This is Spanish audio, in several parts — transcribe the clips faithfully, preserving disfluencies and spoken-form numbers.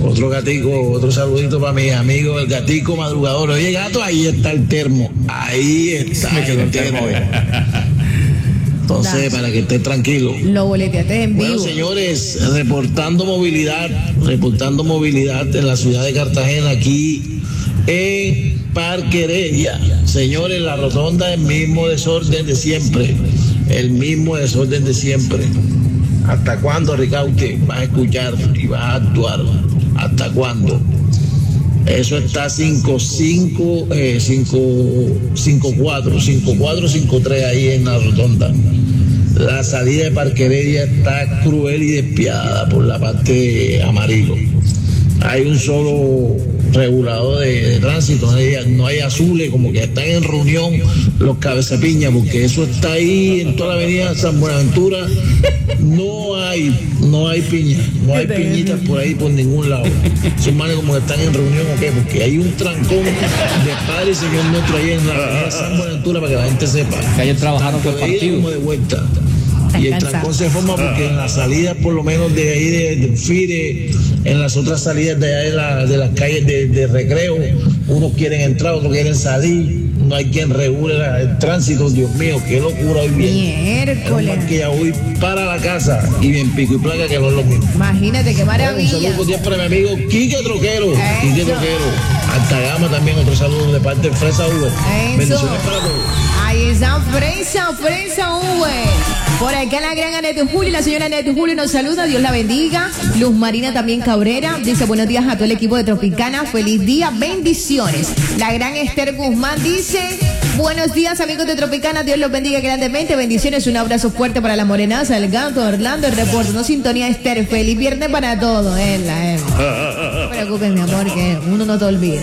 Otro gatico, otro saludito para mis amigos, el gatico madrugador. Oye, gato, ahí está el termo. Ahí está Me quedó el termo. Entonces, Dale. para que esté tranquilo. Lo boleteaste en vivo. Bueno, señores, reportando movilidad, reportando movilidad en la ciudad de Cartagena, aquí en Parque Heredia. Señores, la rotonda, el mismo desorden de siempre. El mismo desorden de siempre. ¿Hasta cuándo, Ricaute, vas a escuchar y vas a actuar? ¿Hasta cuándo? Eso está cinco cinco, eh, cinco cinco cuatro, cinco cuatro, cinco tres ahí en la rotonda. La salida de Parque Heredia está cruel y despiadada por la parte amarillo. Hay un solo regulador de, de tránsito, no hay, no hay azules, como que están en reunión los cabezapiñas, porque eso está ahí en toda la avenida San Buenaventura. No hay, no hay piña, no hay piñitas por ahí por ningún lado. Esos manes como que están en reunión o qué, porque hay un trancón de Padre y Señor nuestro ahí en la avenida San Buenaventura para que la gente sepa. Que ayer trabajaron por Tanto de ida partido. como de vuelta. Están Y el cansados. trancón se forma porque en la salida, por lo menos de ahí de, de Fire, en las otras salidas de, allá de, la- de las calles de, de recreo, unos quieren entrar, otros quieren salir, no hay quien regule la- el tránsito. Dios mío, qué locura hoy bien. Miércoles. Es que ya voy para la casa y bien pico y placa que no es lo mismo. Imagínate qué Bueno, un maravilla. saludo cordial para mi amigo Quique Troquero. Eso. Quique Troquero. Altagama también, otro saludo de parte de Fresa Uber. Eso. Bendiciones para todos. Ahí está Fresa, Fresa Uber. Por acá la gran Anette Julio, la señora Anette Julio nos saluda, Dios la bendiga. Luz Marina también Cabrera, dice buenos días a todo el equipo de Tropicana, feliz día, bendiciones. La gran Esther Guzmán dice, buenos días amigos de Tropicana, Dios los bendiga grandemente, bendiciones, un abrazo fuerte para la morenaza, el gato, Orlando, el reporte, no sintonía Esther, feliz viernes para todos, Ella, Ella. No te preocupes mi amor, que uno no te olvida.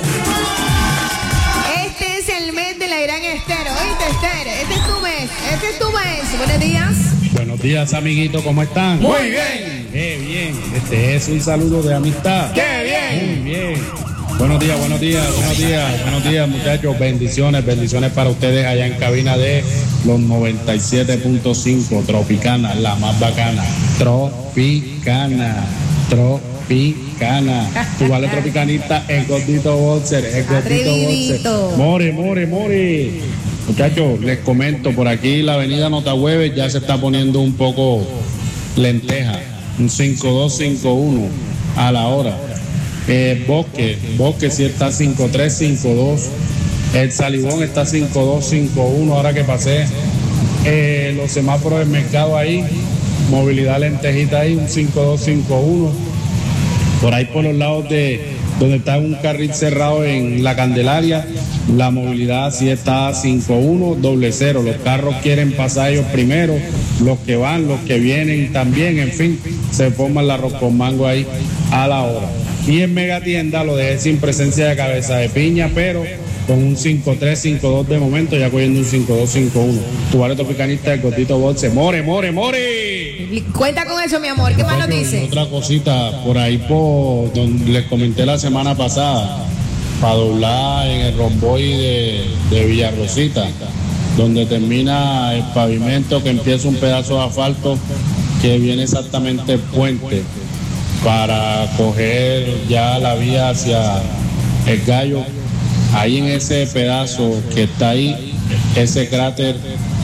Este es el mes de la gran Esther, oíste Esther, este es tu mes, este es tu mes, buenos días. Buenos días, amiguitos, ¿cómo están? Muy bien. Qué bien. Este es un saludo de amistad. ¡Qué bien! Muy bien. Buenos días, buenos días, buenos días, buenos días, muchachos. Bendiciones, bendiciones para ustedes allá en cabina de los noventa y siete punto cinco. Tropicana, la más bacana. Tropicana, Tropicana. Tu vale tropicanista, el gordito boxer, el gordito Atrevidito. boxer. More, more, more. Muchachos, les comento, por aquí la avenida Notahueves ya se está poniendo un poco lenteja, un cinco dos cinco uno a la hora. Eh, Bosque, Bosque sí está cinco tres cinco dos, el Salivón está cinco dos cinco uno, ahora que pasé eh, los semáforos del mercado ahí, movilidad lentejita ahí, un cinco dos cinco uno. Por ahí por los lados de donde está un carril cerrado en la Candelaria, la movilidad sí está cinco uno doble cero. Los carros quieren pasar ellos primero, los que van, los que vienen también, en fin, se forman la arroz con mango ahí a la hora. Y en Megatienda lo dejé sin presencia de cabeza de piña, pero con un cinco tres cinco dos de momento, ya cogiendo un cinco dos cinco uno. Tu vale tropicanista del Gordito Bolse. More, more, more. Cuenta con eso mi amor, ¿qué más nos Muchachos, y dice? otra cosita, por ahí por donde les comenté la semana pasada, para doblar en el romboy de, de Villarrosita, donde termina el pavimento, que empieza un pedazo de asfalto que viene exactamente el puente para coger ya la vía hacia el Gallo. Ahí en ese pedazo que está ahí, ese cráter,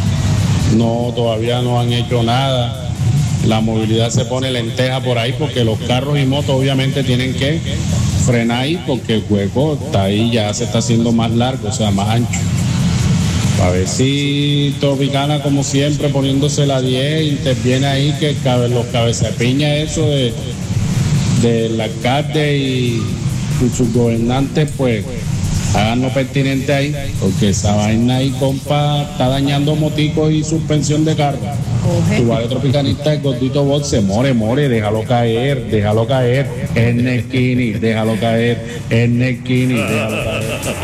no, todavía no han hecho nada. La movilidad se pone lenteja por ahí porque los carros y motos obviamente tienen que frenar ahí porque el hueco está ahí, ya se está haciendo más largo, o sea, más ancho. A ver si Tropicana, como siempre, poniéndose la diez, interviene ahí, que cabe- los cabezapiñas, eso de, del alcalde y, y sus gobernantes, pues hagan lo pertinente ahí, porque esa vaina ahí, compa, está dañando moticos y suspensión de carro. Tu vale tropicanista, el Gordito Bot, se more, more, déjalo caer, déjalo caer, es Nesquini, déjalo caer, es Nesquini, déjalo caer.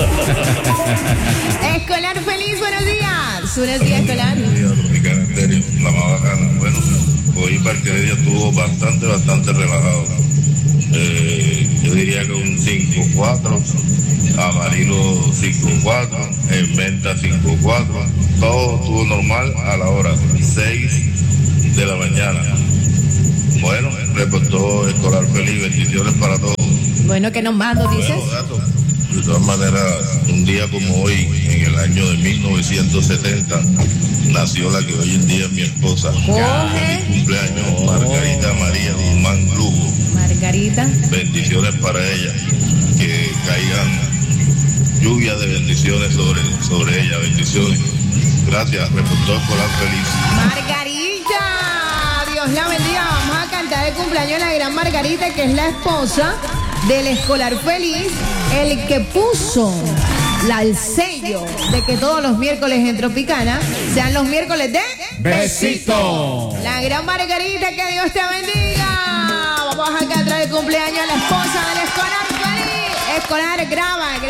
Escolar feliz, buenos días. Buenos días, Escolar. Buenos días, Tropicana Estéreo, la más bacana. Bueno, hoy Parque Heredia estuvo bastante, bastante relajado. Eh, yo diría que un cinco cuatro, Amarillo cinco cuatro, en Venta cinco cuatro, todo estuvo normal a la hora seis de la mañana. Bueno, reportó Escolar Feliz, bendiciones para todos. Bueno, ¿qué nos mandas, dices? Bueno, gato, de todas maneras, un día como hoy, en el año de mil novecientos setenta, nació la que hoy en día es mi esposa. Coge. Feliz cumpleaños, Margarita María Guzmán Lugo. Margarita. Bendiciones para ella. Que caigan lluvia de bendiciones sobre, sobre ella. Bendiciones. Gracias, reportó Escolar Feliz. Margarita, Dios la bendiga. Vamos a cantar el cumpleaños de la gran Margarita, que es la esposa del Escolar Feliz, el que puso la, el sello de que todos los miércoles en Tropicana sean los miércoles de Besito. la gran Margarita. Que Dios te bendiga. Vamos a cantar el cumpleaños a la esposa del Escolar Feliz. Escolar, graba.